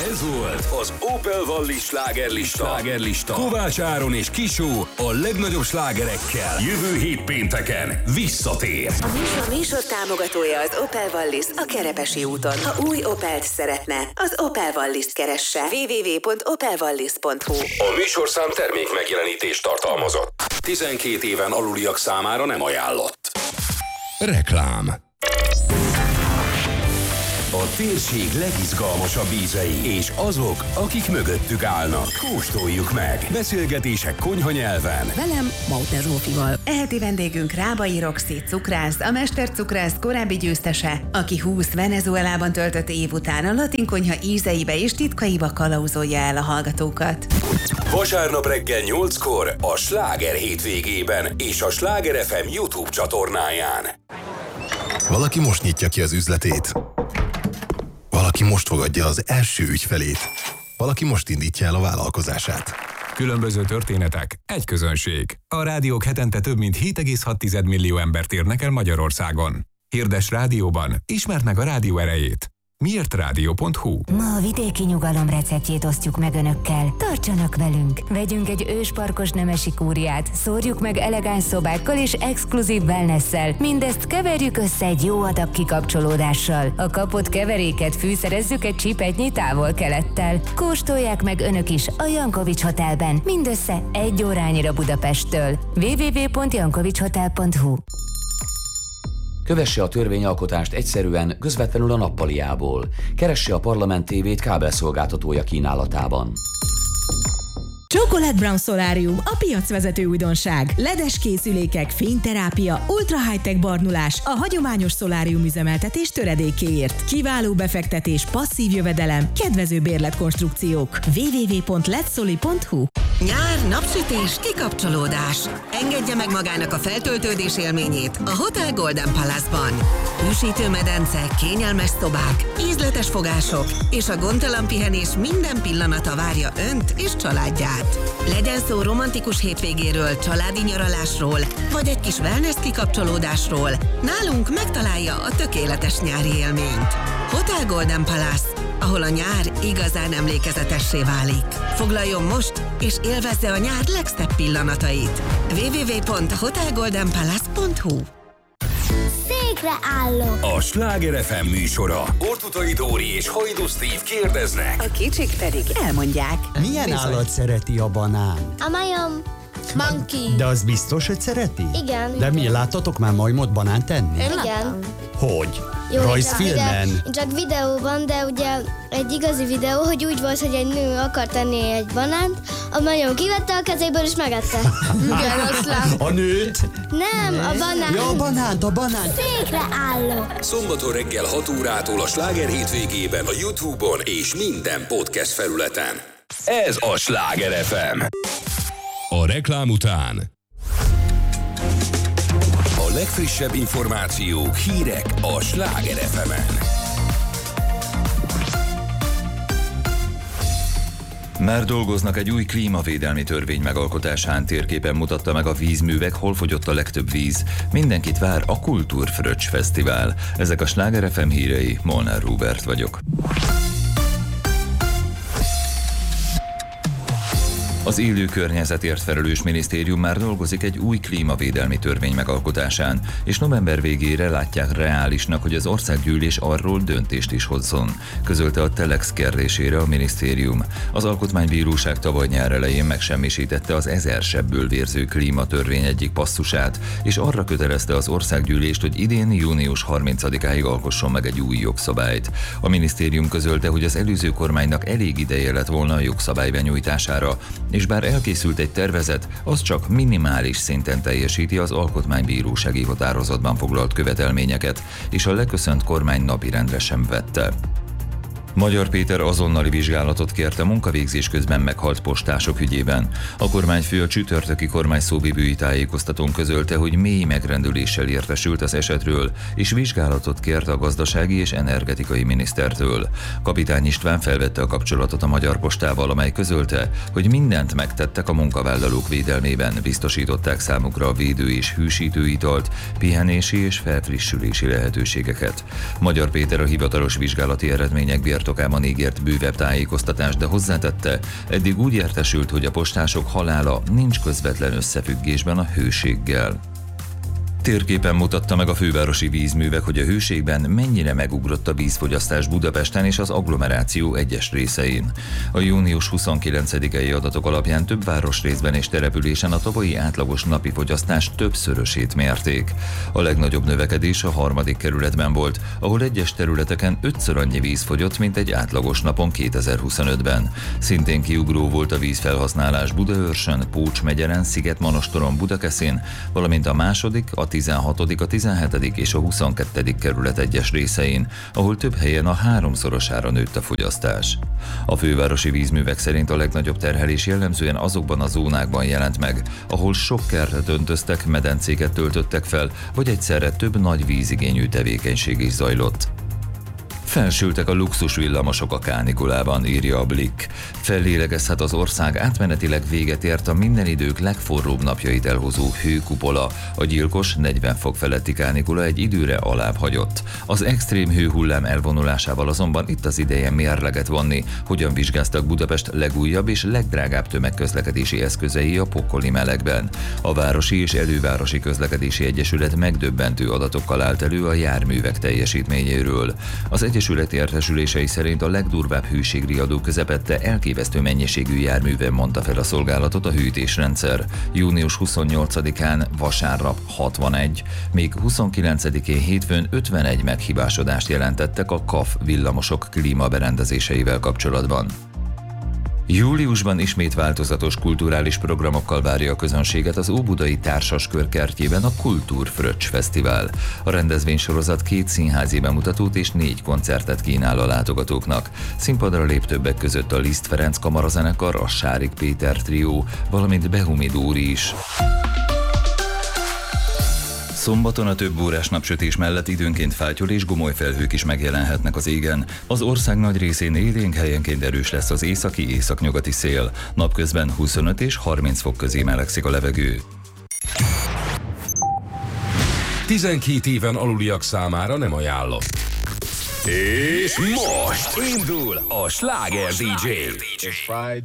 Ez volt az Opel Wallis slágerlista. Kovács Áron és Kisó a legnagyobb slágerekkel. Jövő hét pénteken visszatér. A műsor támogatója az Opel Wallis a Kerepesi úton. Ha új Opelt szeretne, az Opel Wallist keresse. www.opelwallis.hu. A műsorszám termék megjelenítést tartalmazott. 12 éven aluliak számára nem ajánlott. Reklám. A térség legizgalmasabb ízei és azok, akik mögöttük állnak. Kóstoljuk meg. Beszélgetések konyha nyelven. Velem, Mauter Zsófival. Eheti vendégünk Rábai Roxy cukrász, a Mestercukrász korábbi győztese, aki 20 Venezuelában töltött év után a latin konyha ízeibe és titkaiba kalauzolja el a hallgatókat. Vasárnap reggel 8-kor a Sláger hétvégében és a Sláger FM YouTube csatornáján. Valaki most nyitja ki az üzletét. Valaki most fogadja az első ügyfelét. Valaki most indítja el a vállalkozását. Különböző történetek, egy közönség. A rádiók hetente több mint 7,6 millió embert érnek el Magyarországon. Hirdess rádióban, ismerd meg a rádió erejét. Miértrádió.hu. Ma a vidéki nyugalom receptjét osztjuk meg önökkel. Tartsanak velünk! Vegyünk egy ősparkos nemesi kúriát, szórjuk meg elegáns szobákkal és exkluzív wellnesszel. Mindezt keverjük össze egy jó adag kikapcsolódással. A kapott keveréket fűszerezzük egy csipetnyi távol-kelettel. Kóstolják meg önök is a Jankovics Hotelben, mindössze 1 órányira Budapesttől. www.jankovicshotel.hu. Kövesse a törvényalkotást egyszerűen, közvetlenül a nappaliából. Keresse a Parlament TV-t kábelszolgáltatója kínálatában. Chocolate Brown Solarium, a piacvezető újdonság. LED-es készülékek, fényterápia, ultra high-tech barnulás a hagyományos szolárium üzemeltetés töredékéért. Kiváló befektetés, passzív jövedelem, kedvező bérletkonstrukciók. www.ledsoli.hu. Nyár, napsütés, kikapcsolódás. Engedje meg magának a feltöltődés élményét a Hotel Golden Palace-ban. Hűsítő medence, kényelmes szobák, ízletes fogások és a gondtalan pihenés minden pillanata várja önt és családját. Legyen szó romantikus hétvégéről, családi nyaralásról, vagy egy kis wellness kikapcsolódásról, nálunk megtalálja a tökéletes nyári élményt. Hotel Golden Palace, ahol a nyár igazán emlékezetessé válik. Foglaljon most, és élvezze a nyár legszebb pillanatait. www.hotelgoldenpalace.hu. Székre állok! A Sláger FM műsora. Ortutai Dóri és Hajdú Steve kérdeznek. A kicsik pedig elmondják. Milyen állat szereti a banán? A majom. Monkey. De az biztos, hogy szereti? Igen. De mi, láttatok már majmot banánt tenni? Igen. Hogy? Jó, rajzfilmen? Csak videóban, de ugye egy igazi videó, hogy úgy volt, hogy egy nő akar tenni egy banánt, a majom kivette a kezéből és megette. Igen, oszlám. A nőt? Nem, a banánt. Ja, a banánt. Székre állok. Szombaton reggel 6 órától a Sláger hétvégében a YouTube-on és minden podcast felületen. Ez a Sláger FM. A reklám után a legfrissebb információk, hírek a Sláger FM-en. Már dolgoznak egy új klímavédelmi törvény megalkotásán. Térképen mutatta meg a vízművek, hol fogyott a legtöbb víz. Mindenkit vár a Kultúrfröccs Fesztivál. Ezek a Sláger FM hírei, Molnár Róbert vagyok. Az élő környezetért felelős minisztérium már dolgozik egy új klímavédelmi törvény megalkotásán, és november végére látják reálisnak, hogy az országgyűlés arról döntést is hozzon, közölte a Telex kérdésére a minisztérium. Az Alkotmánybíróság tavaly nyár elején megsemmisítette az 1000 sebből vérző klímatörvény egyik passzusát, és arra kötelezte az országgyűlést, hogy idén június 30-áig alkosson meg egy új jogszabályt. A minisztérium közölte, hogy az előző kormánynak elég ideje lett volna a jogszabály benyújtására, és bár elkészült egy tervezet, az csak minimális szinten teljesíti az alkotmánybírósági határozatban foglalt követelményeket, és a leköszönt kormány napirendre sem vette. Magyar Péter azonnali vizsgálatot kért a munkavégzés közben meghalt postások ügyében. A kormányfő a csütörtöki kormány szóvivői tájékoztatón közölte, hogy mély megrendüléssel értesült az esetről, és vizsgálatot kért a gazdasági és energetikai minisztertől. Kapitány István felvette a kapcsolatot a Magyar Postával, amely közölte, hogy mindent megtettek a munkavállalók védelmében, biztosították számukra a védő és hűsítő italt, pihenési és felfrissülési lehetőségeket. Magyar Péter a hivatalos vizsgálati eredmények birtokában ígért bővebb tájékoztatást, de hozzátette, eddig úgy értesült, hogy a postások halála nincs közvetlen összefüggésben a hőséggel. Térképen mutatta meg a fővárosi vízművek, hogy a hőségben mennyire megugrott a vízfogyasztás Budapesten és az agglomeráció egyes részein. A június 29-i adatok alapján több városrészben és településen a tavalyi átlagos napi fogyasztás többszörösét mérték. A legnagyobb növekedés a 3. kerületben volt, ahol egyes területeken 5-ször annyi víz fogyott, mint egy átlagos napon 2025-ben. Szintén kiugró volt a vízfelhasználás Budaörsön, Pócs-megyeren, Szigetmonostoron, Budakeszin, valamint a második, a 16., a 17. és a 22. kerület egyes részein, ahol több helyen a 3-szorosára nőtt a fogyasztás. A fővárosi vízművek szerint a legnagyobb terhelés jellemzően azokban a zónákban jelent meg, ahol sok kertet öntöztek, medencéket töltöttek fel, vagy egyszerre több nagy vízigényű tevékenység is zajlott. Felsültek a luxus villamosok a kánikulában, írja a Blick. Fellélegezhet az ország, átmenetileg véget ért a minden idők legforróbb napjait elhozó hőkupola. A gyilkos 40 fok feletti kánikula egy időre alább hagyott. Az extrém hőhullám elvonulásával azonban itt az ideje mérleget vonni, hogyan vizsgáztak Budapest legújabb és legdrágább tömegközlekedési eszközei a pokoli melegben. A Városi és Elővárosi Közlekedési Egyesület megdöbbentő adatokkal állt elő a járművek teljesítményéről. Az Egyesület értesülései szerint a legdurvább hőségriadó közepette elképesztő mennyiségű járműven mondta fel a szolgálatot a hűtésrendszer. Június 28-án vasárnap 61, még 29-én hétfőn 51 meghibásodást jelentettek a KAF villamosok klímaberendezéseivel kapcsolatban. Júliusban ismét változatos kulturális programokkal várja a közönséget az óbudai Társaskör kertjében a Kultúrfröccs Fesztivál. A rendezvénysorozat 2 színházi bemutatót és 4 koncertet kínál a látogatóknak. Színpadra lép többek között a Liszt Ferenc kamarazenekar, a Sárik Péter trió, valamint Behumi Dóri is. Szombaton a több órás napsütés mellett időnként fátyol és gomoly felhők is megjelenhetnek az égen. Az ország nagy részén élénk, helyenként erős lesz az északi-északnyugati szél. Napközben 25 és 30 fok közé melegszik a levegő. 12 éven aluliak számára nem ajánlott. És most indul a Sláger DJ.